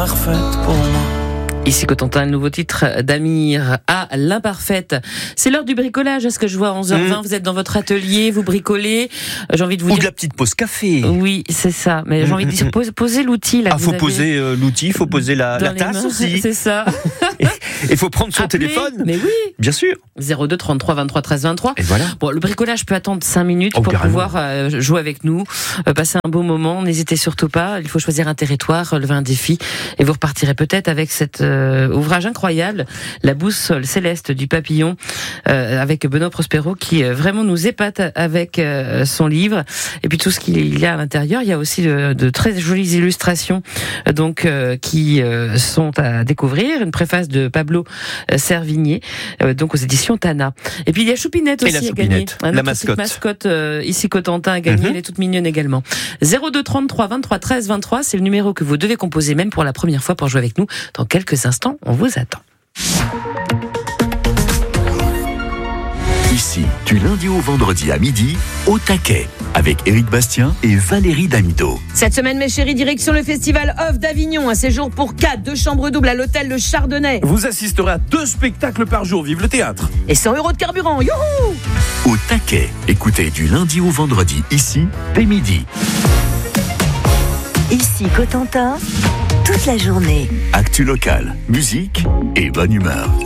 parfaite pour moi. Ici Cotentin, le nouveau titre d'Amir à l'imparfaite. C'est l'heure du bricolage, est-ce que je vois à 11h20, vous êtes dans votre atelier, vous bricolez. J'ai envie de vous dire... Ou de la petite pause café. Oui, c'est ça. Mais j'ai envie de dire, posez l'outil là. Faut poser l'outil, il faut poser la tasse aussi. C'est ça. Il faut prendre son téléphone. Mais oui. Bien sûr. 02 33 23 13 23. Et voilà. Bon, le bricolage peut attendre 5 minutes pour pouvoir jouer avec nous, passer un beau moment. N'hésitez surtout pas. Il faut choisir un territoire, relever un défi. Et vous repartirez peut-être avec cet ouvrage incroyable, La boussole céleste du papillon, avec Benoît Prospero, qui vraiment nous épate avec son livre. Et puis tout ce qu'il y a à l'intérieur. Il y a aussi de très jolies illustrations donc qui sont à découvrir. Une préface de Pablo Servigné, donc aux éditions Tana. Et puis il y a Choupinette aussi à gagner. La mascotte. Mascotte ici Cotentin a gagné. Elle est toute mignonne également. 02 33 23 13 23, c'est le numéro que vous devez composer même pour la première fois pour jouer avec nous. Dans quelques instants, on vous attend. Ici, du lundi au vendredi à midi, au taquet, avec Éric Bastien et Valérie Damido. Cette semaine, mes chéris, direction le festival Off d'Avignon. Un séjour pour 4, 2 chambres doubles à l'hôtel Le Chardonnay. Vous assisterez à 2 spectacles par jour. Vive le théâtre. Et 100 € de carburant. Youhou! Au taquet, écoutez du lundi au vendredi, ici, dès midi. Ici Cotentin, toute la journée. Actu locale, musique et bonne humeur.